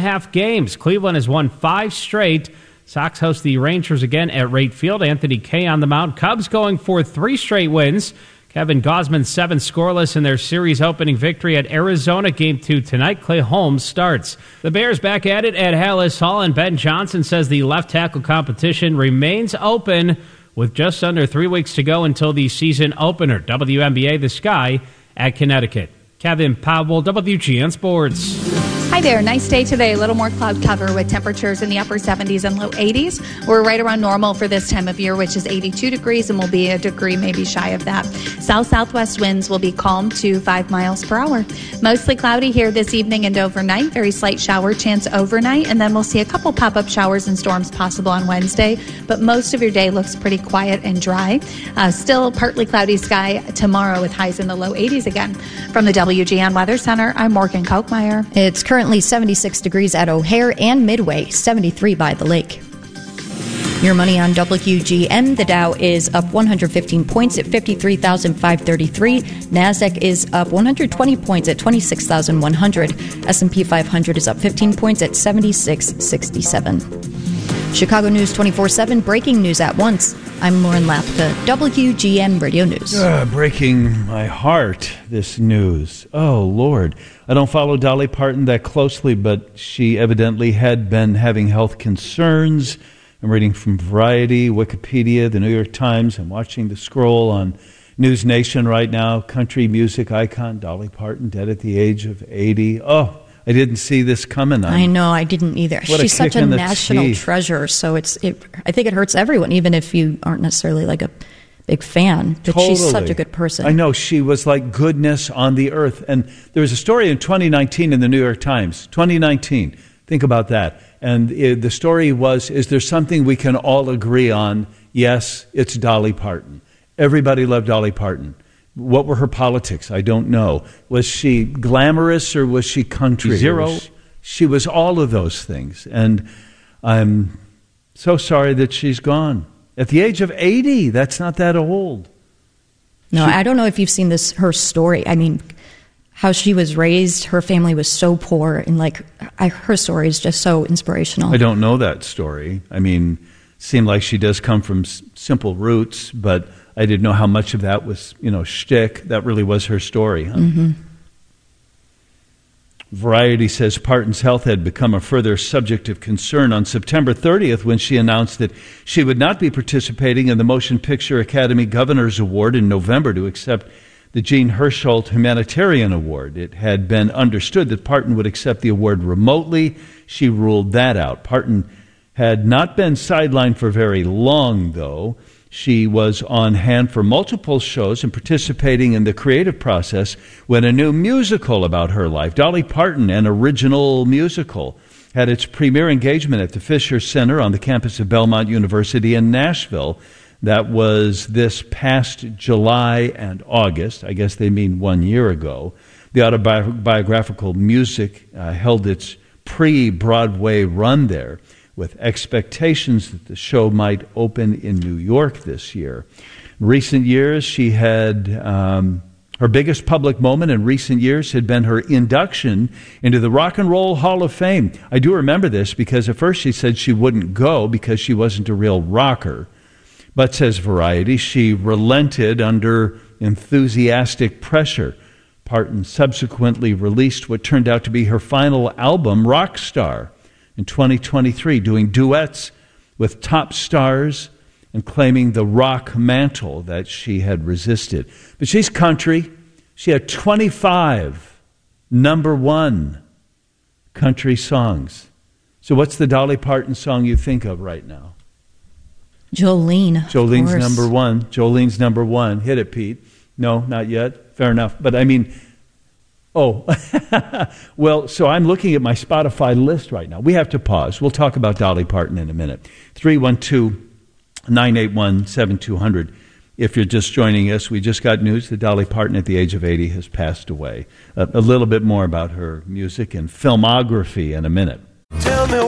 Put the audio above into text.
half games. Cleveland has won 5 straight. Sox host the Rangers again at Wright Field. Anthony Kay on the mound. Cubs going for 3 straight wins. Kevin Gausman 7 scoreless in their series opening victory at Arizona. Game 2 tonight. Clay Holmes starts. The Bears back at it at Halas Hall, and Ben Johnson says the left tackle competition remains open with just under 3 weeks to go until the season opener. WNBA The Sky at Connecticut. Kevin Powell, WGN Sports. Hi there. Nice day today. A little more cloud cover with temperatures in the upper 70s and low 80s. We're right around normal for this time of year, which is 82 degrees, and will be a degree maybe shy of that. South-southwest winds will be calm to 5 miles per hour. Mostly cloudy here this evening and overnight. Very slight shower chance overnight, and then we'll see a couple pop-up showers and storms possible on Wednesday. But most of your day looks pretty quiet and dry. Still partly cloudy sky tomorrow with highs in the low 80s again. From the WGN Weather Center, I'm Morgan Kochmeyer. It's currently 76 degrees at O'Hare and Midway, 73 by the lake. Your money on WGN. The Dow is up 115 points at 53,533. NASDAQ is up 120 points at 26,100. S&P 500 is up 15 points at 7667. Chicago News 24/7, breaking news at once. I'm Lauren Lapka, WGN Radio News. Breaking my heart, this news. Oh, Lord. I don't follow Dolly Parton that closely, but she evidently had been having health concerns. I'm reading from Variety, Wikipedia, the New York Times. I'm watching the scroll on News Nation right now. Country music icon Dolly Parton, dead at the age of 80. Oh, I didn't see this coming. I know, I didn't either. She's such a national treasure, so I think it hurts everyone, even if you aren't necessarily like a big fan. But totally. She's such a good person. I know, she was like goodness on the earth. And there was a story in 2019 in the New York Times. 2019. Think about that. And the story was, is there something we can all agree on? Yes, it's Dolly Parton. Everybody loved Dolly Parton. What were her politics? I don't know. Was she glamorous or was she country? Zero. She was all of those things. And I'm so sorry that she's gone. At the age of 80, that's not that old. No, I don't know if you've seen her story. I mean, how she was raised, her family was so poor, and her story is just so inspirational. I don't know that story. I mean, seemed like she does come from simple roots, but I didn't know how much of that was, shtick. That really was her story. Huh? Mm-hmm. Variety says Parton's health had become a further subject of concern on September 30th when she announced that she would not be participating in the Motion Picture Academy Governor's Award in November to accept the Jean Hersholt Humanitarian Award. It had been understood that Parton would accept the award remotely. She ruled that out. Parton had not been sidelined for very long, though. She was on hand for multiple shows and participating in the creative process when a new musical about her life, Dolly Parton, an original musical, had its premiere engagement at the Fisher Center on the campus of Belmont University in Nashville. That was this past July and August. I guess they mean 1 year ago. The autobiographical music held its pre-Broadway run there, with expectations that the show might open in New York this year. In recent years, she had her biggest public moment in recent years had been her induction into the Rock and Roll Hall of Fame. I do remember this because at first she said she wouldn't go because she wasn't a real rocker. But, says Variety, she relented under enthusiastic pressure. Parton subsequently released what turned out to be her final album, Rockstar, in 2023, doing duets with top stars and claiming the rock mantle that she had resisted. But she's country. She had 25 number one country songs. So what's the Dolly Parton song you think of right now? Jolene. Jolene's number one. Jolene's number one. Hit it, Pete. No, not yet. Fair enough. But I mean, well, so I'm looking at my Spotify list right now. We have to pause. We'll talk about Dolly Parton in a minute. 312-981-7200. If you're just joining us, we just got news that Dolly Parton at the age of 80 has passed away. A little bit more about her music and filmography in a minute. Tell me